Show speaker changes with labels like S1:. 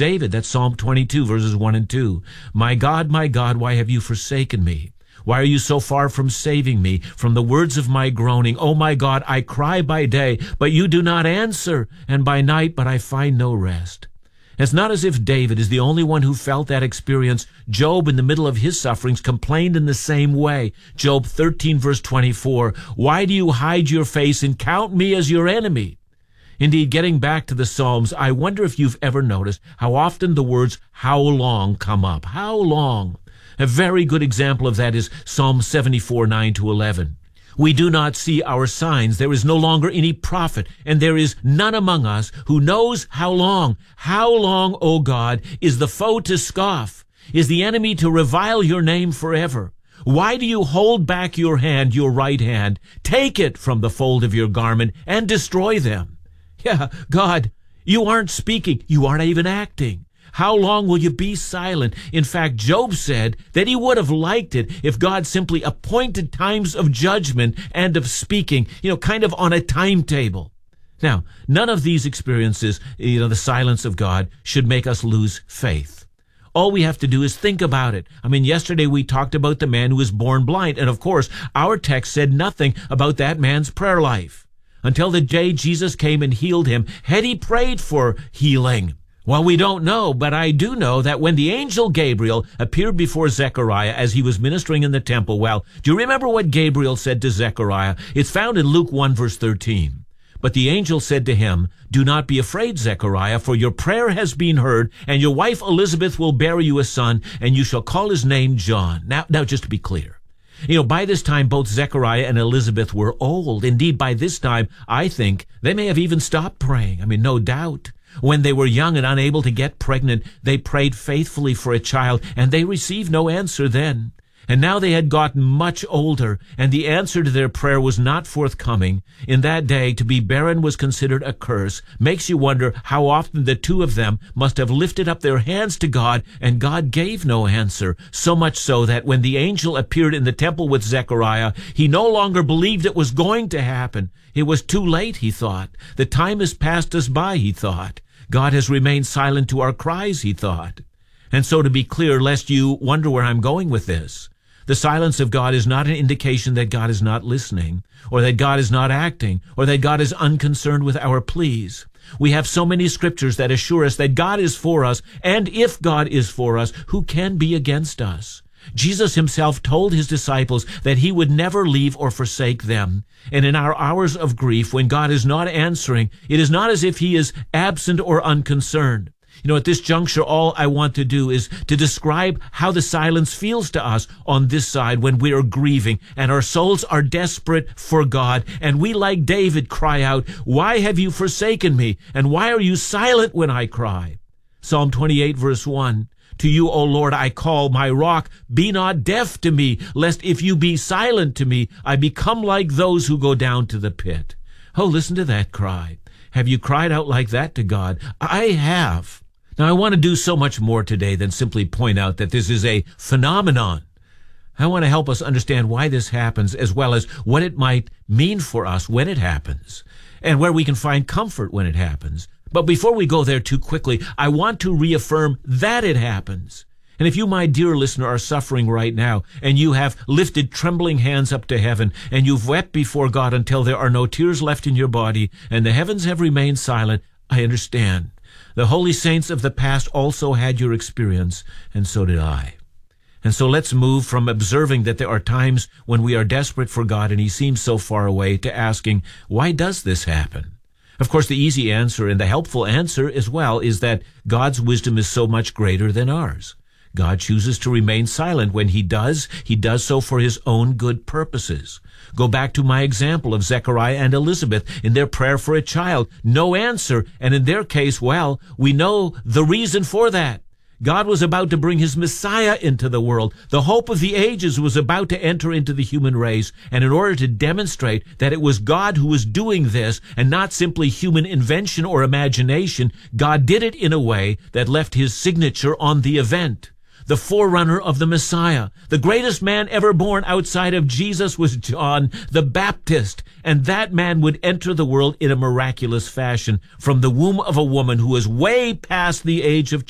S1: David. That's Psalm 22, verses 1 and 2. My God, why have you forsaken me? Why are you so far from saving me from the words of my groaning? Oh, my God, I cry by day, but you do not answer, and by night, but I find no rest. It's not as if David is the only one who felt that experience. Job, in the middle of his sufferings, complained in the same way. Job 13, verse 24, why do you hide your face and count me as your enemy? Indeed, getting back to the Psalms, I wonder if you've ever noticed how often the words how long come up. How long? A very good example of that is Psalm 74, 9-11. We do not see our signs. There is no longer any prophet, and there is none among us who knows how long. How long, O God, is the foe to scoff? Is the enemy to revile your name forever? Why do you hold back your hand, your right hand? Take it from the fold of your garment and destroy them. Yeah, God, you aren't speaking. You aren't even acting. How long will you be silent? In fact, Job said that he would have liked it if God simply appointed times of judgment and of speaking, kind of on a timetable. Now, none of these experiences, the silence of God, should make us lose faith. All we have to do is think about it. Yesterday we talked about the man who was born blind, and of course, our text said nothing about that man's prayer life. Until the day Jesus came and healed him, had he prayed for healing? Well, we don't know, but I do know that when the angel Gabriel appeared before Zechariah as he was ministering in the temple, do you remember what Gabriel said to Zechariah? It's found in Luke 1, verse 13. But the angel said to him, do not be afraid, Zechariah, for your prayer has been heard, and your wife Elizabeth will bear you a son, and you shall call his name John. Now, just to be clear, by this time, both Zechariah and Elizabeth were old. Indeed, by this time, I think they may have even stopped praying. No doubt. When they were young and unable to get pregnant, they prayed faithfully for a child, and they received no answer then. And now they had gotten much older, and the answer to their prayer was not forthcoming. In that day, to be barren was considered a curse. Makes you wonder how often the two of them must have lifted up their hands to God, and God gave no answer. So much so that when the angel appeared in the temple with Zechariah, he no longer believed it was going to happen. It was too late, he thought. The time has passed us by, he thought. God has remained silent to our cries, he thought. And so, to be clear, lest you wonder where I'm going with this, the silence of God is not an indication that God is not listening, or that God is not acting, or that God is unconcerned with our pleas. We have so many scriptures that assure us that God is for us, and if God is for us, who can be against us? Jesus himself told his disciples that he would never leave or forsake them. And in our hours of grief, when God is not answering, it is not as if he is absent or unconcerned. At this juncture, all I want to do is to describe how the silence feels to us on this side when we are grieving and our souls are desperate for God. And we, like David, cry out, why have you forsaken me? And why are you silent when I cry? Psalm 28, verse 1. To you, O Lord, I call, my rock, be not deaf to me, lest if you be silent to me, I become like those who go down to the pit. Oh, listen to that cry. Have you cried out like that to God? I have. Now, I want to do so much more today than simply point out that this is a phenomenon. I want to help us understand why this happens, as well as what it might mean for us when it happens, and where we can find comfort when it happens. But before we go there too quickly, I want to reaffirm that it happens. And if you, my dear listener, are suffering right now, and you have lifted trembling hands up to heaven, and you've wept before God until there are no tears left in your body, and the heavens have remained silent, I understand. The holy saints of the past also had your experience, and so did I. And so let's move from observing that there are times when we are desperate for God and he seems so far away to asking, why does this happen? Of course, the easy answer and the helpful answer as well is that God's wisdom is so much greater than ours. God chooses to remain silent. When he does so for his own good purposes. Go back to my example of Zechariah and Elizabeth in their prayer for a child. No answer, and in their case, we know the reason for that. God was about to bring his Messiah into the world. The hope of the ages was about to enter into the human race. And in order to demonstrate that it was God who was doing this and not simply human invention or imagination, God did it in a way that left his signature on the event. The forerunner of the Messiah. The greatest man ever born outside of Jesus was John the Baptist, and that man would enter the world in a miraculous fashion from the womb of a woman who was way past the age of